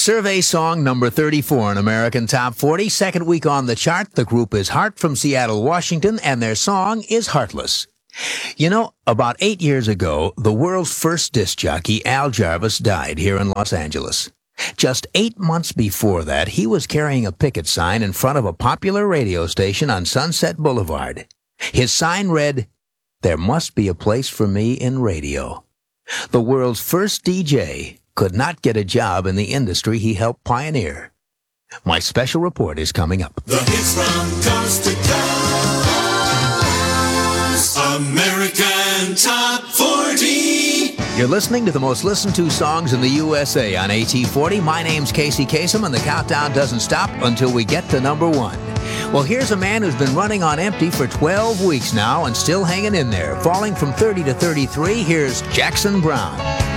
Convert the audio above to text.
Survey song number 34 in American Top 40. Second week on the chart. The group is Heart from Seattle, Washington, and their song is Heartless. You know, about 8 years ago, the world's first disc jockey, Al Jarvis, died here in Los Angeles. Just 8 months before that, he was carrying a picket sign in front of a popular radio station on Sunset Boulevard. His sign read, "There must be a place for me in radio." The world's first DJ could not get a job in the industry he helped pioneer. My special report is coming up. The hits from coast to coast. American Top 40. You're listening to the most listened to songs in the USA on AT40. My name's Casey Kasem, and the countdown doesn't stop until we get to number one. Well, here's a man who's been running on empty for 12 weeks now and still hanging in there. Falling from 30 to 33, here's Jackson Browne.